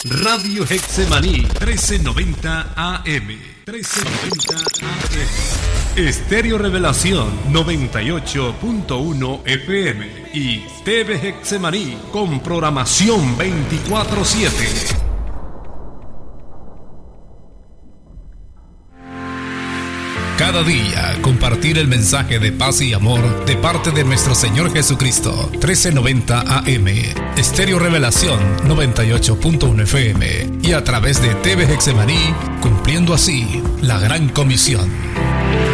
Radio Hexemaní 1390 AM. 1390 AM. Estéreo Revelación 98.1 FM. Y TV Hexemaní con programación 24/7. Cada día compartir el mensaje de paz y amor de parte de nuestro Señor Jesucristo. 1390 AM, Estéreo Revelación 98.1 FM y a través de TV Hexemaní, cumpliendo así la gran comisión.